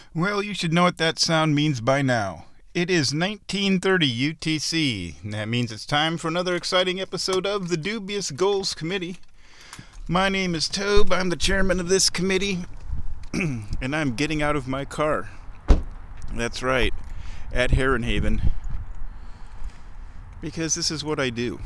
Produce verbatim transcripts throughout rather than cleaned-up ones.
Well, you should know what that sound means by now. It is nineteen thirty U T C, and that means it's time for another exciting episode of the Dubious Goals Committee. My name is Tobe, I'm the chairman of this committee, and I'm getting out of my car. That's right, at Herrenhaven, because this is what I do.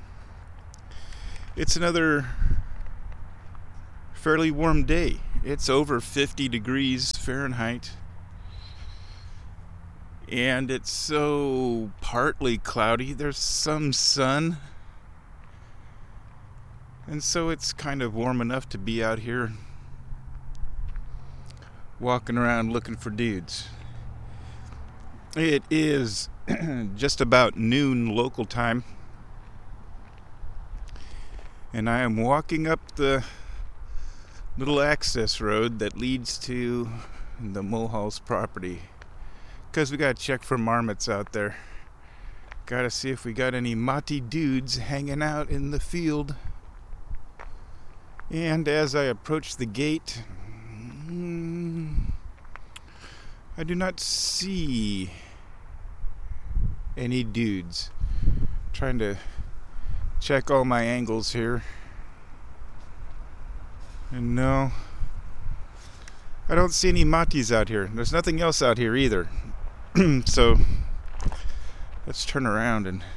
It's another fairly warm day. It's over fifty degrees Fahrenheit. And it's so partly cloudy. There's some sun. And so it's kind of warm enough to be out here walking around looking for dudes. It is just about noon local time. And I am walking up the little access road that leads to the Mulhall's property. Because we gotta check for marmots out there. Gotta see if we got any motty dudes hanging out in the field. And as I approach the gate, I do not see any dudes. Trying to check all my angles here. And no, I don't see any matis out here. There's nothing else out here either. So let's turn around and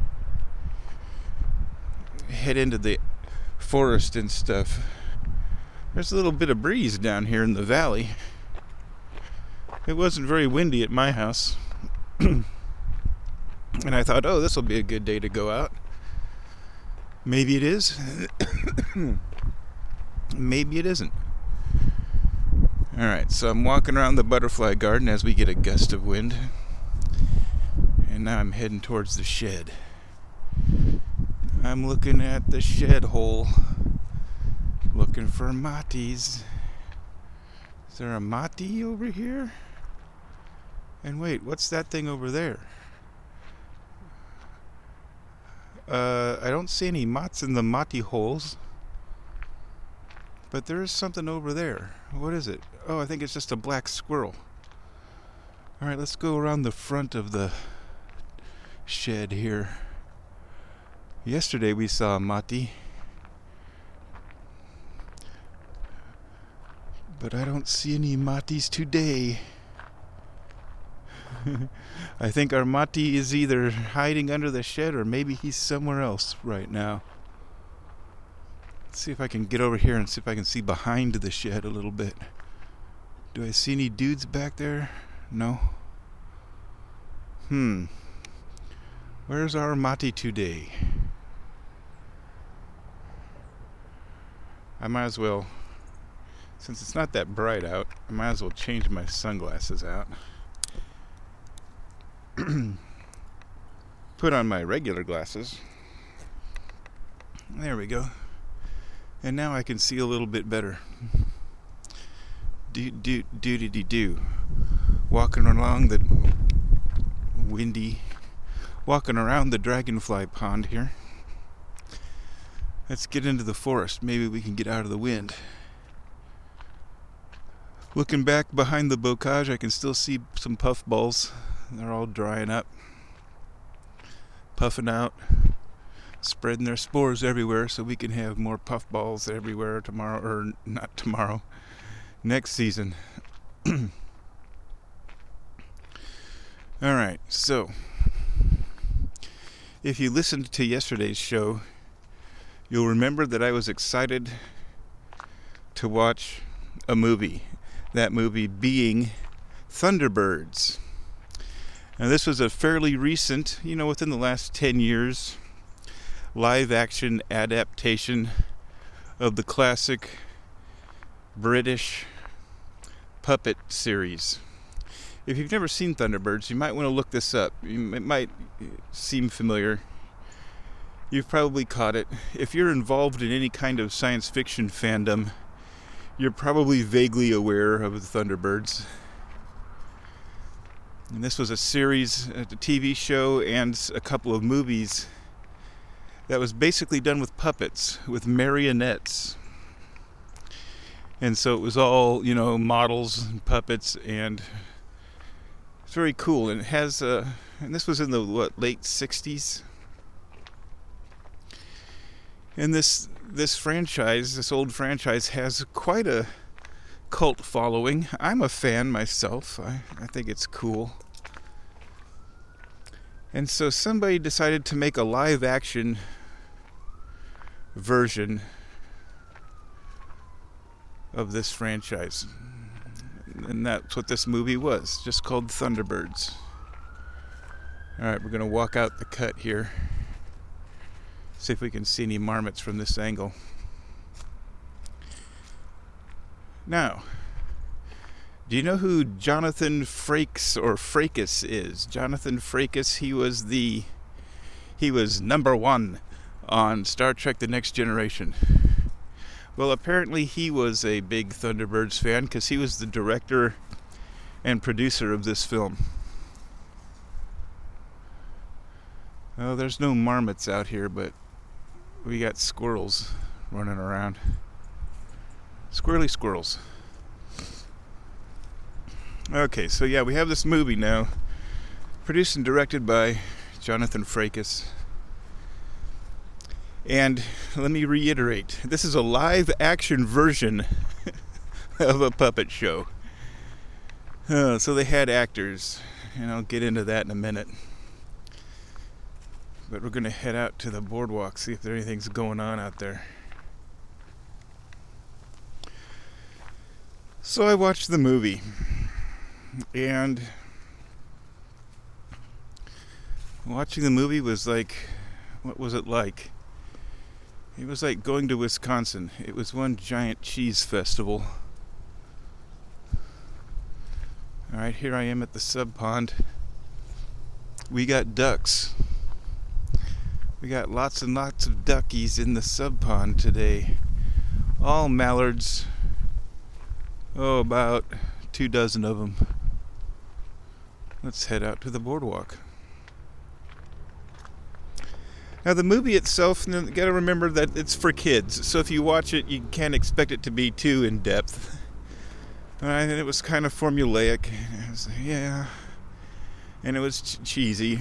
head into the forest and stuff. There's a little bit of breeze down here in the valley. It wasn't very windy at my house. And I thought, oh, this will be a good day to go out. Maybe it is. Maybe it isn't. Alright, so I'm walking around the butterfly garden as we get a gust of wind. And now I'm heading towards the shed. I'm looking at the shed hole. Looking for matis. Is there a mati over here? And wait, what's that thing over there? Uh, I don't see any mots in the mati holes. But there is something over there. What is it? Oh, I think it's just a black squirrel. Alright, let's go around the front of the shed here. Yesterday we saw a mati. But I don't see any matis today. I think our mati is either hiding under the shed or maybe he's somewhere else right now. Let's see if I can get over here and see if I can see behind the shed a little bit. Do I see any dudes back there? No. Hmm. Where's our mati today? I might as well, since it's not that bright out, I might as well change my sunglasses out. Put on my regular glasses. There we go. And now I can see a little bit better. Do do do do do do. Walking along the windy, walking around the dragonfly pond here. Let's get into the forest. Maybe we can get out of the wind. Looking back behind the bocage, I can still see some puffballs. They're all drying up, puffing out, spreading their spores everywhere so we can have more puffballs everywhere tomorrow, or not tomorrow, next season. Alright, so if you listened to yesterday's show, you'll remember that I was excited to watch a movie. That movie being Thunderbirds. Now this was a fairly recent, you know, within the last ten years, live action adaptation of the classic British puppet series. If you've never seen Thunderbirds, you might want to look this up. It might seem familiar. You've probably caught it. If you're involved in any kind of science fiction fandom, you're probably vaguely aware of the Thunderbirds. And this was a series, a T V show, and a couple of movies that was basically done with puppets, with marionettes. And so it was all, you know, models and puppets, and it's very cool. And it has, uh, and this was in the what, late sixties. And this this franchise, this old franchise, has quite a cult following. I'm a fan myself. I, I think it's cool. And so somebody decided to make a live action version of this franchise. And that's what this movie was, just called Thunderbirds. Alright, we're going to walk out the cut here. See if we can see any marmots from this angle. Now, do you know who Jonathan Frakes or Frakes is? Jonathan Frakes, he was the he was number one on Star Trek The Next Generation. Well, apparently he was a big Thunderbirds fan because he was the director and producer of this film. Oh, there's no marmots out here, but we got squirrels running around. Squirrely squirrels. Okay, so yeah, we have this movie now, produced and directed by Jonathan Frakes. And let me reiterate, this is a live action version of a puppet show. Uh, so they had actors, and I'll get into that in a minute. But we're going to head out to the boardwalk, see if there anything's going on out there. So I watched the movie, and watching the movie was like, what was it like? It was like going to Wisconsin. It was one giant cheese festival. Alright, here I am at the sub pond. We got ducks. We got lots and lots of duckies in the sub pond today. All mallards. Oh, about two dozen of them. Let's head out to the boardwalk. Now, the movie itself, you got to remember that it's for kids. So if you watch it, you can't expect it to be too in depth. Uh, and it was kind of formulaic. It was, yeah, and it was ch- cheesy.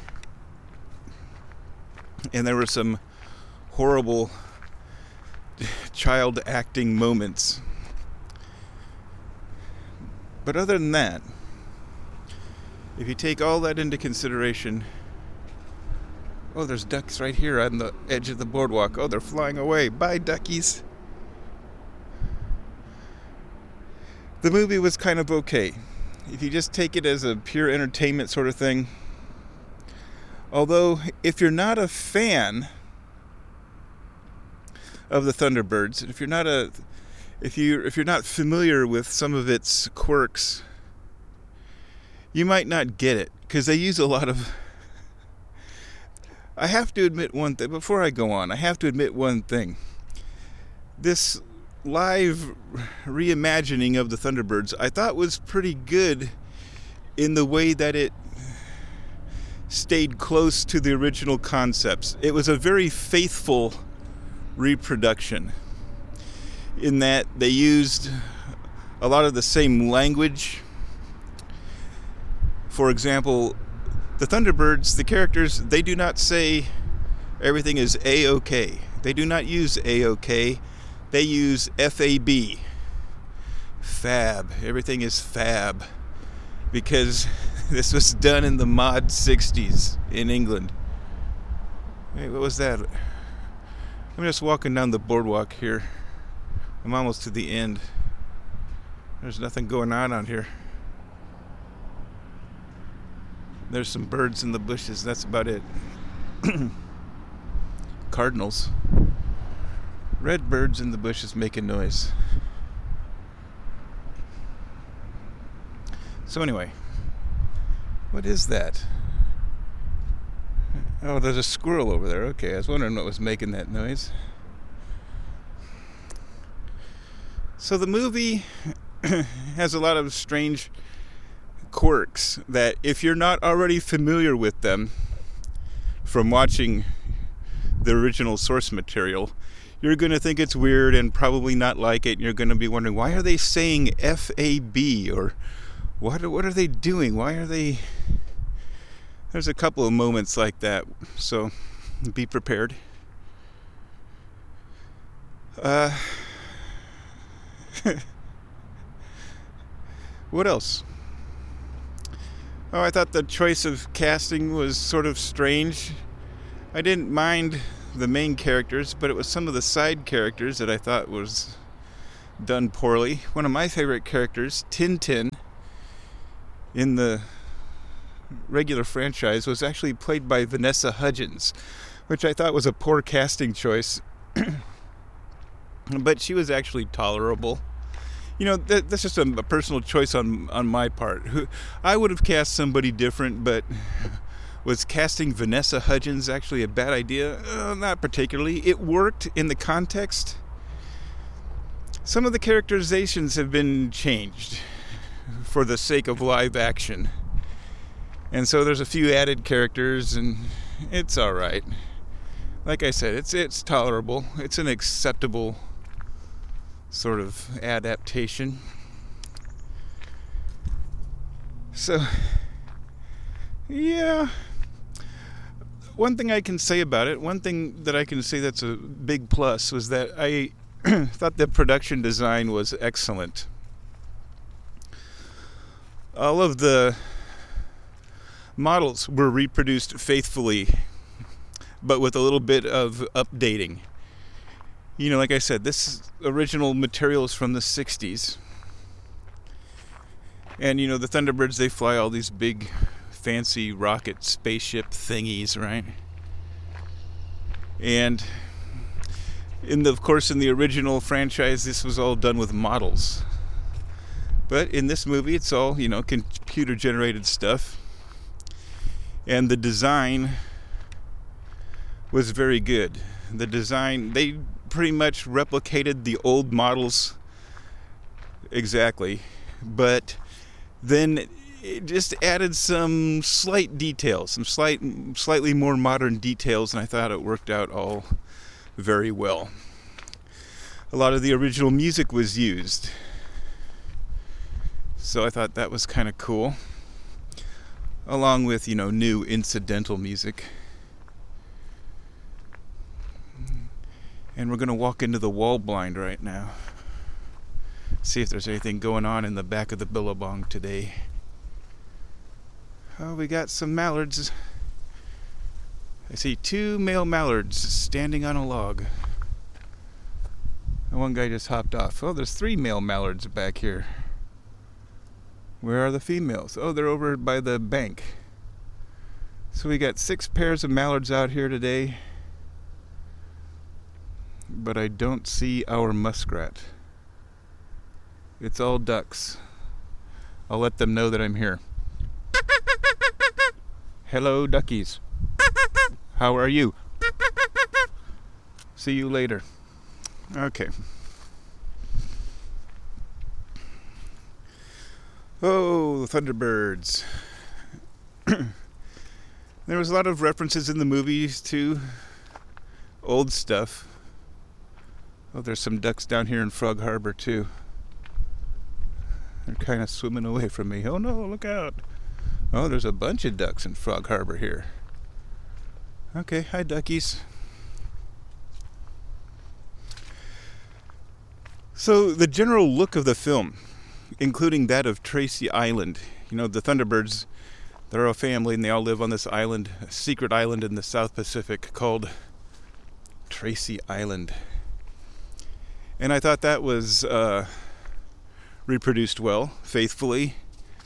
And there were some horrible child acting moments. But other than that, if you take all that into consideration, oh, there's ducks right here on the edge of the boardwalk. Oh, they're flying away. Bye, duckies. The movie was kind of okay. If you just take it as a pure entertainment sort of thing. Although, if you're not a fan of the Thunderbirds, if you're not a, if you if you're not familiar with some of its quirks, you might not get it because they use a lot of. I have to admit one thing before I go on. I have to admit one thing. This live reimagining of the Thunderbirds, I thought was pretty good in the way that it stayed close to the original concepts. It was a very faithful reproduction in that they used a lot of the same language. For example, the Thunderbirds, the characters, they do not say everything is A-OK. They do not use A-OK. They use F A B. Fab. Everything is fab. Because this was done in the mod sixties in England. Hey, what was that? I'm just walking down the boardwalk here. I'm almost to the end. There's nothing going on out here. There's some birds in the bushes. That's about it. Cardinals. Red birds in the bushes making noise. So anyway, what is that? Oh, there's a squirrel over there. Okay, I was wondering what was making that noise. So the movie has a lot of strange quirks that if you're not already familiar with them from watching the original source material, you're going to think it's weird and probably not like it. And you're going to be wondering, why are they saying F A B? Or what, what are they doing? Why are they... There's a couple of moments like that, so be prepared. Uh, what else? Oh, I thought the choice of casting was sort of strange. I didn't mind the main characters, but it was some of the side characters that I thought was done poorly. One of my favorite characters, Tintin, in the regular franchise, was actually played by Vanessa Hudgens, which I thought was a poor casting choice. But she was actually tolerable. You know, that, that's just a, a personal choice on on my part. I would have cast somebody different, but was casting Vanessa Hudgens actually a bad idea? Uh, not particularly. It worked in the context. Some of the characterizations have been changed for the sake of live action. And so there's a few added characters, and it's all right. Like I said, it's it's tolerable. It's an acceptable sort of adaptation. So, yeah. One thing I can say about it, one thing that I can say that's a big plus, was that I thought the production design was excellent. All of the models were reproduced faithfully, but with a little bit of updating. You know, like I said, this original material is from the sixties. And, you know, the Thunderbirds, they fly all these big, fancy rocket spaceship thingies, right? And, in the, of course, in the original franchise, this was all done with models. But in this movie, it's all, you know, computer-generated stuff. And the design was very good. The design, they pretty much replicated the old models exactly, but then it just added some slight details, some slight, slightly more modern details, and I thought it worked out all very well. A lot of the original music was used, so I thought that was kind of cool, along with, you know, new incidental music. And we're going to walk into the wall blind right now. See if there's anything going on in the back of the Billabong today. Oh, we got some mallards. I see two male mallards standing on a log. And one guy just hopped off. Oh, there's three male mallards back here. Where are the females? Oh, they're over by the bank. So we got six pairs of mallards out here today. But I don't see our muskrat. It's all ducks. I'll let them know that I'm here. Hello, duckies. How are you? See you later. Okay. Oh, Thunderbirds. There was a lot of references in the movies to old stuff. Oh, there's some ducks down here in Frog Harbor, too. They're kind of swimming away from me. Oh, no, look out. Oh, there's a bunch of ducks in Frog Harbor here. Okay, hi, duckies. So, the general look of the film, including that of Tracy Island. You know, the Thunderbirds, they're a family, and they all live on this island, a secret island in the South Pacific called Tracy Island. And I thought that was uh, reproduced well, faithfully.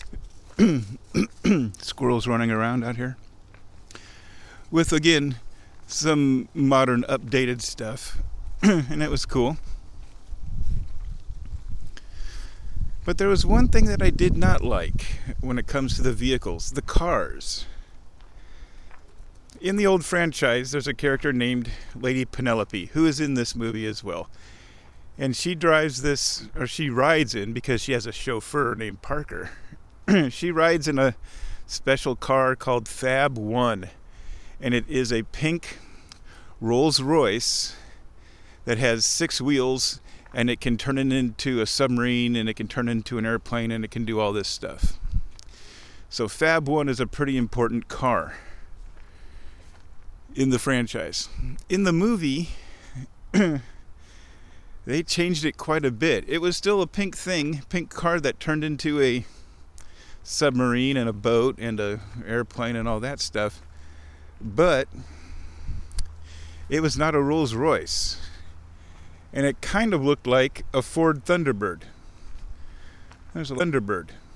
Squirrels running around out here. With, again, some modern updated stuff. And it was cool. But there was one thing that I did not like when it comes to the vehicles, the cars. In the old franchise, there's a character named Lady Penelope, who is in this movie as well. And she drives this, or she rides in, because she has a chauffeur named Parker. She rides in a special car called Fab One. And it is a pink Rolls Royce that has six wheels, and it can turn it into a submarine, and it can turn it into an airplane, and it can do all this stuff. So Fab one is a pretty important car in the franchise. In the movie, they changed it quite a bit. It was still a pink thing, pink car that turned into a submarine and a boat and a airplane and all that stuff. But it was not a Rolls Royce. And it kind of looked like a Ford Thunderbird. There's a Thunderbird.